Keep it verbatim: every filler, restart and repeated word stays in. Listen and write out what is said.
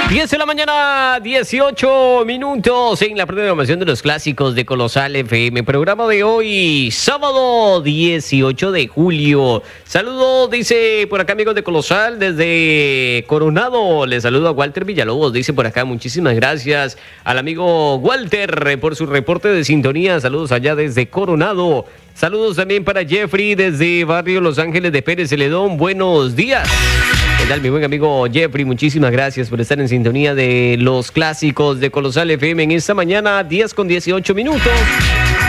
diez de la mañana, dieciocho minutos en la programación de los clásicos de Colosal F M. Programa de hoy, sábado dieciocho de julio. Saludos, dice por acá amigos de Colosal desde Coronado. Les saludo a Walter Villalobos, dice por acá. Muchísimas gracias al amigo Walter por su reporte de sintonía. Saludos allá desde Coronado. Saludos también para Jeffrey desde Barrio Los Ángeles de Pérez Celedón. Buenos días. ¿Qué tal, mi buen amigo Jeffrey? Muchísimas gracias por estar en sintonía de los clásicos de Colosal F M en esta mañana, diez con dieciocho minutos.